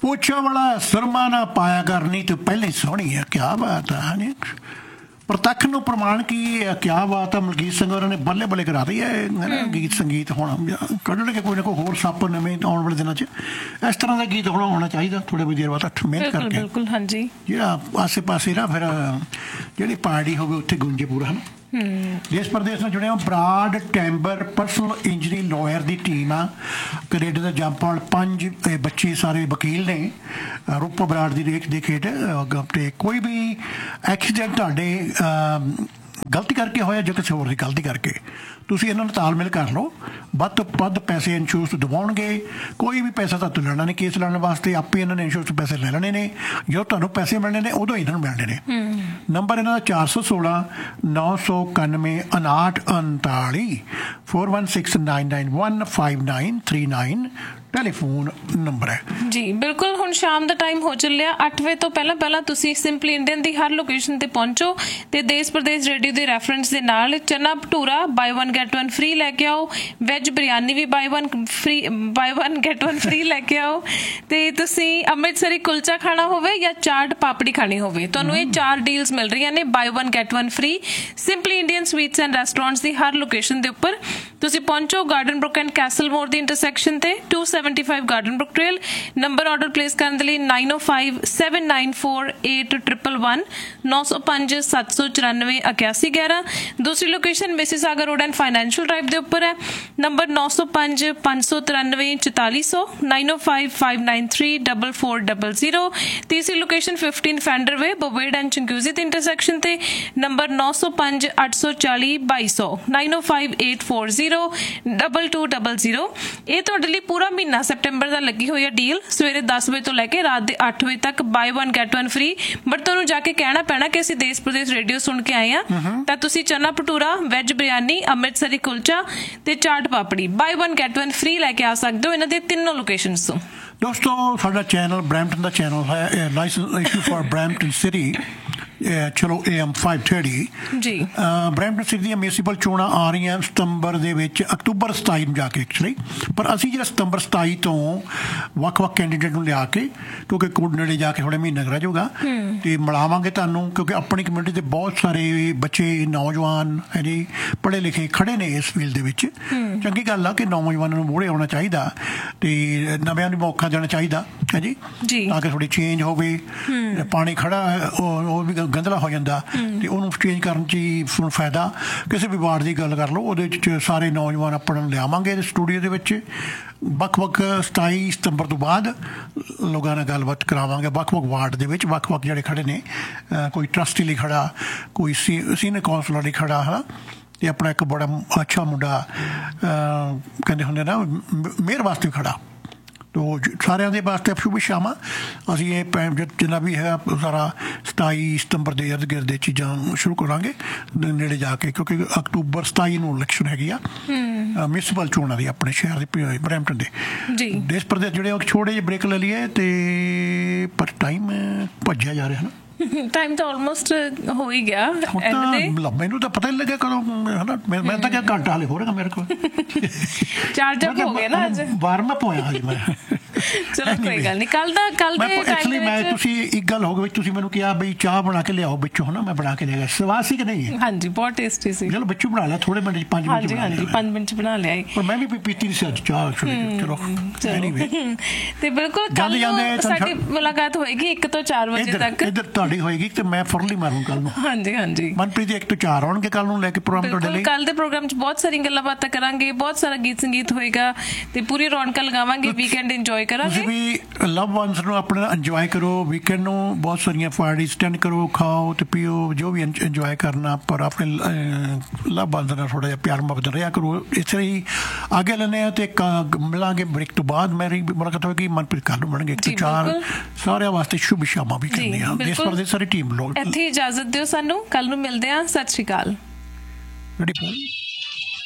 ਉੱਚਾ ਵਾਲਾ ਸੁਰਮਾ ਨਾ ਪਾਇਆ ਕਰਨੀ ਤੂੰ ਪਹਿਲੇ ਸੋਹਣੀ ਹੈ। ਕਿਆ ਬਾਤ ਹੈ। ਪ੍ਰਤੱਖ ਨੂੰ ਪ੍ਰਮਾਣ ਕੀ ਕਿਆ ਬਾਤ ਹੈ। ਮਲਕੀਤ ਸਿੰਘ ਹੋਰਾਂ ਨੇ ਬੱਲੇ ਬੱਲੇ ਕਰਾ ਰਹੀ ਹੈ ਗੀਤ ਸੰਗੀਤ। ਹੁਣ ਕੱਢਣਗੇ ਕੋਈ ਨਾ ਕੋਈ ਹੋਰ ਸੱਪ ਨਵੇਂ ਆਉਣ ਵਾਲੇ ਦਿਨਾਂ 'ਚ। ਇਸ ਤਰ੍ਹਾਂ ਦਾ ਗੀਤ ਹੁਣ ਹੋਣਾ ਚਾਹੀਦਾ ਥੋੜ੍ਹੇ ਬਹੁਤ ਦੇਰ ਬਾਅਦ ਮਿਹਨਤ ਕਰਕੇ। ਬਿਲਕੁਲ ਹਾਂਜੀ। ਜਿਹੜਾ ਆਸੇ ਪਾਸੇ ਨਾ ਫਿਰ ਜਿਹੜੀ ਪਾਰਟੀ ਹੋਵੇ ਉੱਥੇ ਗੂੰਜੇ ਪੂਰਾ ਹੈ ਨਾ। ਦੇਸ਼ ਪ੍ਰਦੇਸ਼ ਨਾਲ ਜੁੜਿਆ ਬਰਾਡ ਟੈਂਬਰ ਪਰਸਨਲ ਇੰਜਰੀ ਲਾਇਰ ਦੀ ਟੀਮ ਆ। ਕੈਨੇਡਾ ਦਾ ਜੰਪਾਲ 5 ਬੱਚੇ ਸਾਰੇ ਵਕੀਲ ਨੇ। ਰੂਪਾ ਬਰਾਡ ਦੀ ਰੇਖ ਦੇ ਖੇਡ ਤੇ ਕੋਈ ਵੀ ਐਕਸੀਡੈਂਟ ਤੁਹਾਡੇ ਗਲਤੀ ਕਰਕੇ ਹੋਇਆ ਜਾਂ ਕਿਸੇ ਹੋਰ ਦੀ ਗਲਤੀ ਕਰਕੇ ਤੁਸੀਂ ਇਹਨਾਂ ਨਾਲ ਤਾਲਮੇਲ ਕਰ ਲਓ। ਵੱਧ ਤੋਂ ਵੱਧ ਪੈਸੇ ਇੰਸ਼ੋਰੈਂਸ ਦਿਵਾਉਣਗੇ। ਕੋਈ ਵੀ ਪੈਸਾ ਤੁਹਾਨੂੰ ਲੈਣਾ ਨਹੀਂ। ਕੇਸ ਲੜਨ ਵਾਸਤੇ ਆਪੇ ਇਹਨਾਂ ਨੇ ਇੰਸ਼ੋਰੈਂਸ ਪੈਸੇ ਲੈ ਲੈਣੇ ਨੇ। ਜਦੋਂ ਤੁਹਾਨੂੰ ਪੈਸੇ ਮਿਲਣੇ ਨੇ ਉਦੋਂ ਇਹਨਾਂ ਨੂੰ ਮਿਲਣੇ ਨੇ। ਨੰਬਰ ਇਹਨਾਂ ਦਾ 416 991 5939 4169915939 ਟੈਲੀਫੋਨ ਨੰਬਰ ਹੈ ਜੀ। ਬਿਲਕੁਲ ਹੁਣ ਸ਼ਾਮ ਦਾ ਟਾਈਮ ਹੋ ਚੱਲਿਆ। 8 ਵਜੇ ਤੋਂ ਪਹਿਲਾਂ ਤੁਸੀਂ ਸਿੰਪਲੀ ਇੰਡੀਅਨ ਦੀ ਹਰ ਲੋਕੇਸ਼ਨ ਤੇ ਪਹੁੰਚੋ ਤੇ ਦੇਸ਼ ਪ੍ਰਦੇਸ਼ ਰੇਡੀਓ ਦੇ ਰੈਫਰੈਂਸ ਦੇ ਨਾਲ ਚਨਾ ਭਟੂਰਾ ਬਾਈ 1 ਗੈਟ 1 ਫ੍ਰੀ ਲੈ ਕੇ ਆਓ। ਵੈਜ ਬਿਰਿਆਨੀ ਵੀ ਬਾਈ 1 ਗੈਟ 1 ਫ੍ਰੀ ਲੈ ਕੇ ਆਓ। ਤੇ ਤੁਸੀਂ ਅੰਮ੍ਰਿਤਸਰੀ ਕੁਲਚਾ ਖਾਣਾ ਹੋਵੇ ਜਾਂ ਚਾਟ ਪਾਪੜੀ ਖਾਣੀ ਹੋਵੇ ਤੁਹਾਨੂੰ ਇਹ 4 ਡੀਲਸ ਮਿਲ ਰਹੀਆਂ ਨੇ ਬਾਈ 1 get 1 free simply Indian sweets and restaurants the Har location ਦੇ ਉੱਪਰ। ਤੁਸੀਂ ਪਹੁੰਚੋ garden Brook and Castell more the intersection ਤੇ 275 garden Brook trail. Number order place ਕਰਨ ਦੇ ਲਈ 9057948111 905 794 8111। ਦੂਸਰੀ location Mississauga road and financial drive ਦੇ ਉੱਪਰ ਹੈ। ਨੰਬਰ 905 593 4400 905 593 4400। ਤੀਸਰੀ location 15 fender way ਬੋਵੇਡ and ਚੰਗਿਊਜ਼ੀ the intersection ਤੇ ਨੰਬਰ 905 840 2200 905 840 2200। ਇਹ ਤੁਹਾਡੇ ਲਈ ਪੂਰਾ ਮਹੀਨਾ ਸੈਪਟੈਂਬਰ ਦਾ ਲੱਗੀ ਹੋਈ ਹੈ ਡੀਲ। ਸਵੇਰੇ 10 ਵਜੇ ਤੋਂ ਲੈ ਕੇ ਰਾਤ ਦੇ 8 ਵਜੇ ਤੱਕ ਬਾਈ 1 ਗੈਟ 1 ਫ੍ਰੀ। ਬਟ ਤੁਹਾਨੂੰ ਜਾ ਕੇ ਕਹਿਣਾ ਪੈਣਾ ਕਿ ਅਸੀਂ ਦੇਸ਼ ਪ੍ਰਦੇਸ਼ ਰੇਡੀਓ ਸੁਣ ਕੇ ਆਏ ਹਾਂ ਤਾਂ ਤੁਸੀਂ ਚਨਾ ਭਟੂਰਾ ਵੈਜ ਬਿਰਿਆਨੀ ਅੰਮ੍ਰਿਤਸਰੀ ਕੁਲਚਾ ਤੇ ਚਾਟ ਪਾਪੜੀ ਬਾਈ 1 ਗੈਟ 1 ਫ੍ਰੀ ਲੈ ਕੇ ਆ ਸਕਦੇ ਹੋ ਇਹਨਾਂ ਦੇ ਤਿੰਨੋਂ ਲੋਕੇਸ਼ਨਸ ਤੋਂ। ਦੋਸਤੋ ਸਾਡਾ ਚੈਨਲ ਬਰੈਂਪਟਨ ਦਾ ਚੈਨਲ ਹੈ licence issue for Brampton city. ਚਲੋ AM 530 ਜੀ। ਬਰੈਂਪਟਨ ਸਿਟੀ ਦੀਆਂ ਮਿਊਨਿਸਪਲ ਚੋਣਾਂ ਆ ਰਹੀਆਂ ਸਤੰਬਰ ਦੇ ਵਿੱਚ ਅਕਤੂਬਰ 27 ਨੂੰ ਜਾ ਕੇ ਐਕਚੁਅਲੀ। ਪਰ ਅਸੀਂ ਜਿਹੜਾ ਸਤੰਬਰ 27 ਤੋਂ ਵੱਖ-ਵੱਖ ਕੈਂਡੀਡੇਟ ਨੂੰ ਲਿਆ ਕੇ ਕਿਉਂਕਿ ਕੋਡ ਨੇੜੇ ਜਾ ਕੇ ਥੋੜ੍ਹਾ ਮਹੀਨਾ ਰਹਿ ਜਾਊਗਾ ਅਤੇ ਮਿਲਾਵਾਂਗੇ ਤੁਹਾਨੂੰ ਕਿਉਂਕਿ ਆਪਣੀ ਕਮਿਊਨਿਟੀ ਦੇ ਬਹੁਤ ਸਾਰੇ ਬੱਚੇ ਨੌਜਵਾਨ ਹੈ ਜੀ ਪੜ੍ਹੇ ਲਿਖੇ ਖੜ੍ਹੇ ਨੇ ਇਸ ਫੀਲਡ ਦੇ ਵਿੱਚ। ਚੰਗੀ ਗੱਲ ਆ ਕਿ ਨੌਜਵਾਨਾਂ ਨੂੰ ਮੂਹਰੇ ਆਉਣਾ ਚਾਹੀਦਾ ਅਤੇ ਨਵਿਆਂ ਨੂੰ ਮੌਕਾ ਦੇਣਾ ਚਾਹੀਦਾ ਹੈ ਜੀ ਤਾਂ ਕਿ ਥੋੜ੍ਹੀ ਚੇਂਜ ਹੋਵੇ। ਪਾਣੀ ਖੜ੍ਹਾ ਉਹ ਵੀ ਗੰਧਲਾ ਹੋ ਜਾਂਦਾ ਅਤੇ ਉਹਨੂੰ ਚੇਂਜ ਕਰਨ 'ਚ ਹੀ ਫਾਇਦਾ। ਕਿਸੇ ਵੀ ਵਾਰਡ ਦੀ ਗੱਲ ਕਰ ਲਓ ਉਹਦੇ 'ਚ ਸਾਰੇ ਨੌਜਵਾਨ ਆਪਾਂ ਨੂੰ ਲਿਆਵਾਂਗੇ ਸਟੂਡੀਓ ਦੇ ਵਿੱਚ। ਵੱਖ-ਵੱਖ 27 ਸਤੰਬਰ ਤੋਂ ਬਾਅਦ ਲੋਕਾਂ ਨਾਲ ਗੱਲਬਾਤ ਕਰਾਵਾਂਗੇ ਵੱਖ-ਵੱਖ ਵਾਰਡ ਦੇ ਵਿੱਚ। ਵੱਖ-ਵੱਖ ਜਿਹੜੇ ਖੜ੍ਹੇ ਨੇ ਕੋਈ ਟਰਸਟੀ ਲਈ ਖੜ੍ਹਾ ਕੋਈ ਸੀਨੀਅਰ ਕੌਂਸਲਰ ਲਈ ਖੜ੍ਹਾ ਹੈ ਅਤੇ ਆਪਣਾ ਇੱਕ ਬੜਾ ਅੱਛਾ ਮੁੰਡਾ ਕਹਿੰਦੇ ਹੁੰਦੇ ਨਾ ਮੇਅਰ ਵਾਸਤੇ ਖੜ੍ਹਾ। ਤੋ ਸਾਰਿਆਂ ਦੇ ਵਾਸਤੇ ਸ਼ੁਭ ਸ਼ਾਮਾਂ। ਅਸੀਂ ਇਹ ਜਿੰਨਾ ਵੀ ਹੈਗਾ ਸਾਰਾ 27 ਸਤੰਬਰ ਦੇ ਇਰਦ ਗਿਰਦ ਚੀਜ਼ਾਂ ਸ਼ੁਰੂ ਕਰਾਂਗੇ ਨੇੜੇ ਜਾ ਕੇ ਕਿਉਂਕਿ ਅਕਤੂਬਰ 27 ਨੂੰ ਇਲੈਕਸ਼ਨ ਹੈਗੀ ਆ ਮਿਊਨਿਸਪਲ ਚੋਣਾਂ ਦੀ ਆਪਣੇ ਸ਼ਹਿਰ ਦੇ ਬਰੈਂਪਟਨ ਦੇ। ਦੇਸ਼ ਪ੍ਰਦੇਸ਼ ਜਿਹੜੇ ਉਹ ਛੋਟੇ ਜਿਹੇ ਬ੍ਰੇਕ ਲੈ ਲਈਏ ਅਤੇ ਪਰ ਟਾਈਮ ਭੱਜਿਆ ਜਾ ਰਿਹਾ ਹੈ ਨਾ। ਟਾਈਮ ਤਾਂ ਆਲਮੋਸਟ ਹੋ ਹੀ ਗਿਆ। ਮੈਨੂੰ ਤਾਂ ਪਤਾ ਹੀ ਲੱਗਿਆ ਕਦੋਂ ਹੈ ਨਾ। ਮੈਂ ਤਾਂ ਕਿਹਾ ਘੰਟਾ ਹਾਲੇ ਹੋ ਰਿਹਾ ਮੇਰੇ ਕੋਲ। ਚਾਰਜ ਹੋ ਗਿਆ ਨਾ ਅੱਜ ਵਾਰਮ-ਅਪ ਹੋਇਆ ਹਜੇ ਮੈਂ। ਚਲੋ ਕੋਈ ਗੱਲ ਨਹੀਂ। ਕੱਲ ਐਕਚੁਅਲੀ ਮੈਂ ਤੁਸੀਂ ਇੱਕ ਗੱਲ ਹੋ ਗਈ ਤੁਸੀਂ ਮੈਨੂੰ ਕਿਹਾ ਬਈ ਚਾਹ ਬਣਾ ਕੇ ਲਿਆਓ ਵਿੱਚੋਂ ਹੈ ਨਾ। ਮੈਂ ਬਣਾ ਕੇ ਲਿਆ ਸਵਾਦ ਸੀ ਕਿ ਨਹੀਂ? ਹਾਂਜੀ ਬਹੁਤ ਟੇਸਟੀ ਸੀ। ਚਲੋ ਵਿੱਚੋਂ ਬਣਾ ਲਿਆ ਥੋੜ੍ਹੇ ਮਿੰਟ 5 ਮਿੰਟ। ਹਾਂਜੀ 5 ਮਿੰਟ 'ਚ ਬਣਾ ਲਿਆ। ਪਰ ਮੈਂ ਵੀ ਪੀਤੀ ਨਹੀਂ ਸੀ ਅੱਜ ਚਾਹ। ਚਲੋ ਤੇ ਬਿਲਕੁਲ ਕੱਲ ਸਾਡੀ ਮੁਲਾਕਾਤ ਹੋਏਗੀ 1 ਤੋਂ 4 ਵਜੇ ਤੱਕ। ਇੱਧਰ ਤੁਹਾਡੀ ਹੋਏਗੀ ਤੇ ਮੈਂ ਫੁਰਲੀ ਮਾਰੂ ਕੱਲ ਨੂੰ। ਹਾਂਜੀ ਮਨਪ੍ਰੀਤ 1 ਤੋਂ 4 ਆਉਣਗੇ ਕੱਲ ਨੂੰ ਲੈ ਕੇ ਪ੍ਰੋਗਰਾਮ ਤੁਹਾਡੇ ਲਈ। ਕੱਲ ਦੇ ਪ੍ਰੋਗਰਾਮ 'ਚ ਬਹੁਤ ਸਾਰੀਆਂ ਗੱਲਾਂ ਬਾਤਾਂ ਕਰਾਂਗੇ ਬਹੁਤ ਸਾਰਾ ਗੀਤ ਸੰਗੀਤ ਹੋਏਗਾ ਤੇ ਪੂਰੀ ਰੌਣਕਾਂ ਲਗਾਵਾਂਗੇ। ਵੀਕਐਂਡ ਇੰਜੋਏ ਕਰਾਂਗੇ। ਤੁਸੀਂ ਵੀ ਲਵ ਵਨਸ ਨੂੰ ਆਪਣਾ ਇੰਜੋਏ ਕਰੋ। ਵੀਕਐਂਡ ਨੂੰ ਬਹੁਤ ਸਾਰੀਆਂ ਪਾਰਟੀਆਂ ਅਟੈਂਡ ਕਰੋ ਖਾਓ ਤੇ ਪੀਓ ਜੋ ਵੀ ਇੰਜੋਏ ਕਰਨਾ ਪਰ ਆਪਣੇ ਲਵ ਵਨਸ ਨਾਲ ਥੋੜ੍ਹਾ ਜਿਹਾ ਪਿਆਰ ਮੁਹੱਬਤ ਰਿਹਾ ਕਰੋ। ਇਸ ਤਰ੍ਹਾਂ ਹੀ ਅੱਗੇ ਲੈਂਦੇ ਹਾਂ ਅਤੇ ਮਿਲਾਂਗੇ ਬ੍ਰੇਕ ਤੋਂ ਬਾਅਦ। ਮੇਰੀ ਮੁਲਾਕਾਤ ਹੋਏਗੀ ਮਨਪ੍ਰੀਤ ਕੱਲ ਨੂੰ ਬਣਨਗੇ 1 ਤੋਂ 4 ਸਾਰਿਆਂ ਵਾਸਤੇ ਸ਼ੁਭ ਸ਼ਾਮਾਂ ਵੀ ਕਰਨੀ ਆ। ਦੇਸ਼ ਪ੍ਰਦੇਸ਼ ਸਾਰੀ ਟੀਮ ਲੋਕ ਇੱਥੇ ਇਜਾਜ਼ਤ ਦਿਓ ਸਾਨੂੰ। ਕੱਲ ਨੂੰ ਮਿਲਦੇ ਹਾਂ। ਸਤਿ ਸ਼੍ਰੀ ਅਕਾਲ।